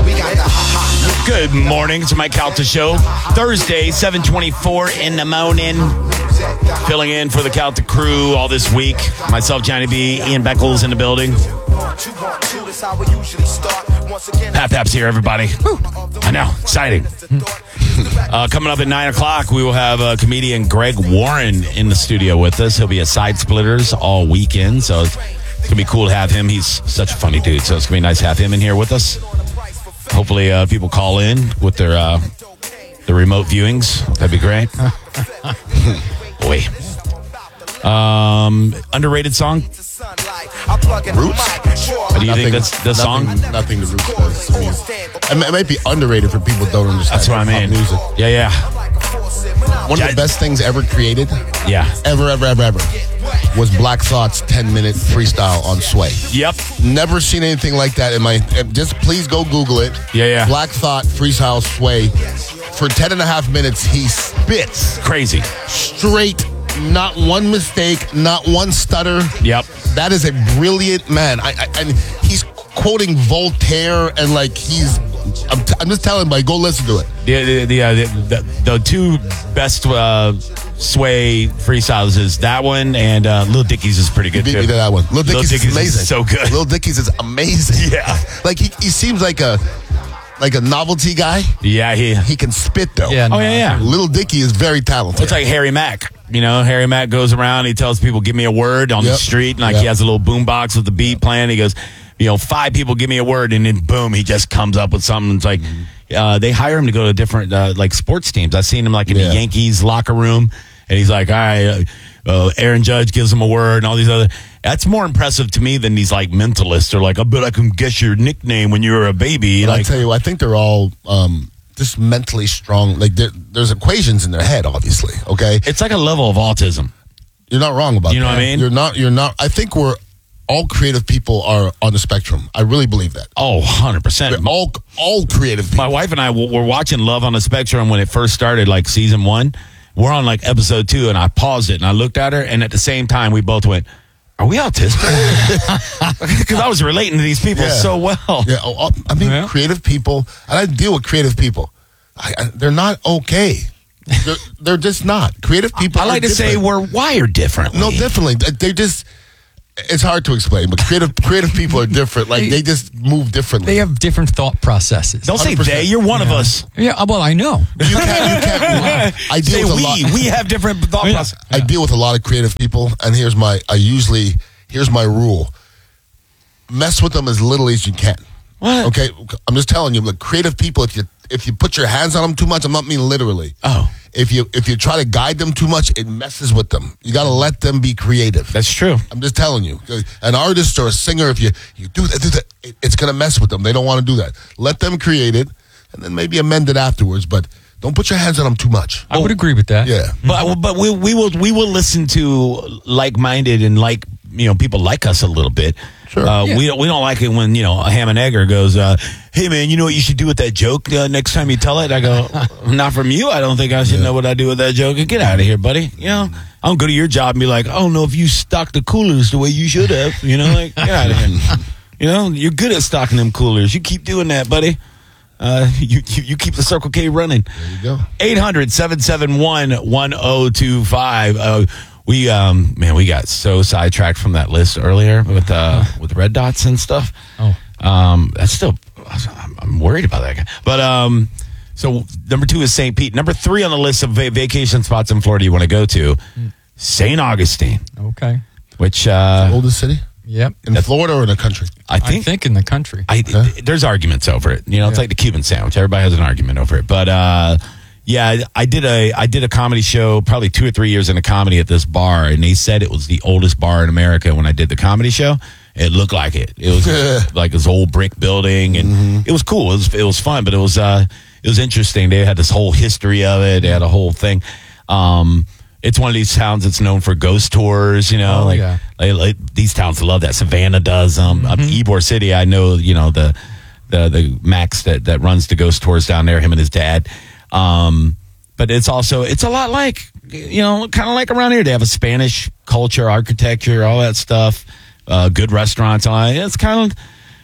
Good morning. It's Mike Calta Show. Thursday, 7:24 in the morning. Filling in for the Calta crew all this week. Myself, Johnny B, Ian Beckles in the building. Pap's here, everybody. Woo. I know. Exciting. Coming up at 9 o'clock, we will have comedian Greg Warren in the studio with us. He'll be at Side Splitters all weekend, so it's going to be cool to have him. He's such a funny dude, so it's going to be nice to have him in here with us. Hopefully people call in with their remote viewings. That'd be great. Boy. Underrated song? Roots? Do you think that's the song? Nothing the Roots does. I mean, it might be underrated for people who don't understand. That's what I mean. Music. Yeah. One of the best things ever created. Yeah. Ever. Was Black Thoug's 10-minute freestyle on Sway. Yep. Never seen anything like that in my... Just please go Google it. Yeah. Black Thought freestyle Sway. For 10.5 minutes, he spits. Crazy. Straight. Not one mistake. Not one stutter. Yep. That is a brilliant man. And he's quoting Voltaire and like he's... I'm just telling you, go listen to it. The two best Sway freestyles is that one, and Lil Dicky's is pretty good too. That one. Lil Dicky's is amazing. Is so good. Lil Dicky's is amazing. Yeah. Like he seems like a novelty guy. Yeah, he can spit though. Yeah, yeah. Lil Dicky is very talented. It's like Harry Mack. You know, Harry Mack goes around, he tells people, give me a word on the street, and he has a little boombox with the beat playing. He goes, 5 people give me a word, and then boom, he just comes up with something. It's like they hire him to go to different like sports teams. I've seen him like in the Yankees locker room, and he's like, all right, Aaron Judge gives him a word, and all these other. That's more impressive to me than these like mentalists or like, I bet I can guess your nickname when you were a baby. Like, I tell you, I think they're all just mentally strong. Like there's equations in their head, obviously. Okay, it's like a level of autism. You're not wrong about that. You know what I mean? You're not. I think all creative people are on the spectrum. I really believe that. Oh, 100%. All creative people. My wife and I were watching Love on the Spectrum when it first started, like season 1. We're on like episode 2, and I paused it, and I looked at her, and at the same time, we both went, are we autistic? Because I was relating to these people so well. Yeah, creative people, and I deal with creative people. They're not okay. They're just not. Creative people I like to say we're wired differently. No, differently. They're just... It's hard to explain, but creative people are different. Like they just move differently. They have different thought processes. Don't say they. You're one of us. Yeah, well, I know. You can't. I deal with a lot. We have different thought processes. I deal with a lot of creative people, and here's my rule: mess with them as little as you can. What? Okay, I'm just telling you, like creative people, if you put your hands on them too much, I'm not meaning literally. Oh. If you try to guide them too much, it messes with them. You got to let them be creative. That's true. I'm just telling you. An artist or a singer, if you do that, it's going to mess with them. They don't want to do that. Let them create it, and then maybe amend it afterwards. But don't put your hands on them too much. I would agree with that. Yeah. But we will listen to like-minded and people like us a little bit. Sure. We don't like it when a ham and egger goes, hey man, you know what you should do with that joke next time you tell it? I go, not from you. I don't think I should know what I do with that joke. Get out of here, buddy. I don't go to your job and be like, I don't know if you stocked the coolers the way you should have. Get out of here. You're good at stocking them coolers. You keep doing that, buddy. You keep the Circle K running. There you go. 800-771-1025. We got so sidetracked from that list earlier with red dots and stuff. Oh, that's still, I'm worried about that guy. But so number 2 is St. Pete. Number 3 on the list of vacation spots in Florida you want to go to, St. Augustine. Okay. Which oldest city? Yep. In Florida or in the country? I think in the country. There's arguments over it. It's like the Cuban sandwich. Everybody has an argument over it. But yeah, I did a comedy show probably 2 or 3 years into comedy at this bar, and they said it was the oldest bar in America when I did the comedy show. It looked like it. It was like this old brick building, and it was cool. It was fun, but it was interesting. They had this whole history of it. They had a whole thing. It's one of these towns that's known for ghost tours. Like these towns love that. Savannah does them. Ybor City, I know. The Max that runs the ghost tours down there. Him and his dad. But it's a lot like, kind of like around here. They have a Spanish culture, architecture, all that stuff. Good restaurants. It's kind of,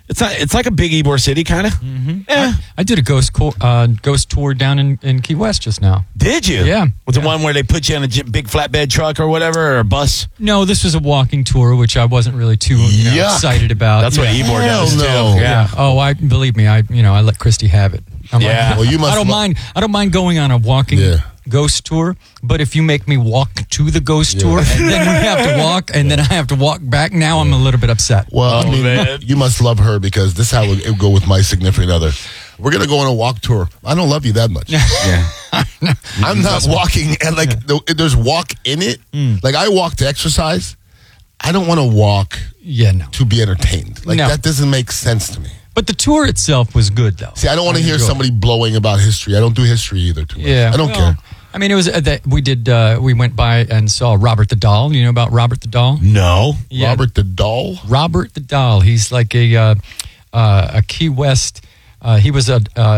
It's like a big Ybor City, kind of. Mm-hmm. Yeah. I did a ghost tour down in Key West just now. Did you? Yeah. Was the one where they put you in a big flatbed truck or whatever, or a bus? No, this was a walking tour, which I wasn't really too Yuck. excited about. That's what Ybor does no. too. Yeah. Oh, believe me, I let Christy have it. I'm Yeah. Well, you must I don't mind going on a walking ghost tour, but if you make me walk to the ghost tour and then we have to walk and then I have to walk back, now I'm a little bit upset. Well, I mean, man. you must love her because this is how it would go with my significant other. We're going to go on a walk tour. I don't love you that much. Yeah. I'm not walking, and there's walk in it. Like, I walk to exercise. I don't want to walk No. to be entertained. Like, No. that doesn't make sense to me. But the tour itself was good, though. See, I don't want to hear enjoyed it. somebody blowing about history. I don't do history either too much. Yeah. I don't care. I mean, it was that we went by and saw Robert the Doll. You know about Robert the Doll? No. Yeah. Robert the Doll? Robert the Doll. He's like a Key West. He was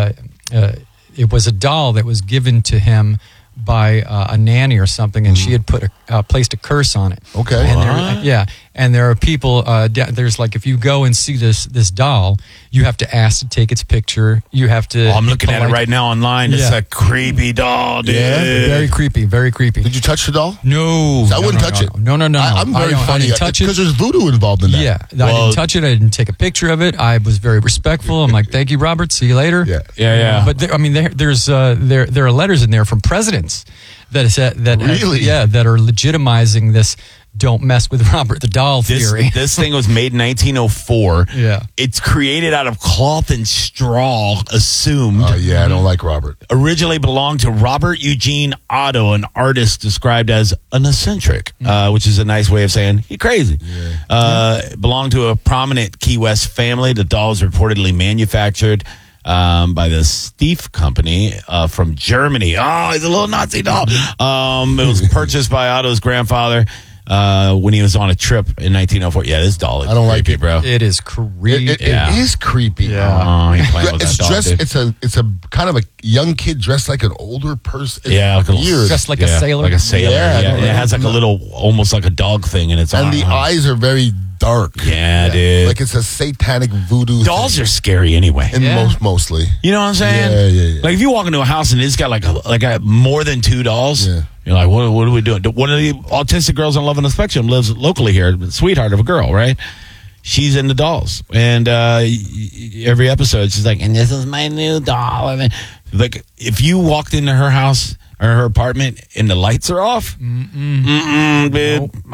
it was a doll that was given to him by a nanny or something, and she had placed a curse on it. Okay. And and there are people. There's like, if you go and see this doll, you have to ask to take its picture. You have to. Oh, I'm looking at it right now online. It's Yeah. a creepy doll, dude. Yeah. Very creepy. Very creepy. Did you touch the doll? No, I wouldn't touch it. No. I'm very I funny didn't touch it. because there's voodoo involved in that. Yeah, I didn't touch it. I didn't take a picture of it. I was very respectful. I'm like, thank you, Robert. See you later. Yeah. Yeah. But there are letters in there from presidents that Really? that are legitimizing this "don't mess with Robert the Doll" theory. This thing was made in 1904. Yeah. It's created out of cloth and straw, assumed. Oh, yeah, I don't like Robert. Originally belonged to Robert Eugene Otto, an artist described as an eccentric, which is a nice way of saying he crazy. Belonged to a prominent Key West family. The doll was reportedly manufactured by the Steiff Company from Germany. Oh, he's a little Nazi doll. It was purchased by Otto's grandfather when he was on a trip in 1904. Yeah, this doll is I don't like creepy, it. bro. It is creepy. It is creepy. Yeah. Oh, he playing with It's that doll, dressed. dude. It's a kind of a young kid dressed like an older person. It's Yeah, like a little- weird. Dressed like a sailor. Like a sailor. Yeah, Yeah, I don't it has like a know. little, almost like a dog thing in its And arm. the eyes are very dark. Yeah, dude. Like it's a satanic voodoo. Dolls thing. are scary anyway. And Yeah. mostly. You know what I'm saying? Yeah. Like if you walk into a house and it's got like a more than two dolls, Yeah. you're like, what are we doing? One of the autistic girls on Love on the Spectrum lives locally here, sweetheart of a girl, right? She's into dolls, and every episode she's like, "And this is my new doll." And like, if you walked into her house or her apartment and the lights are off, dude,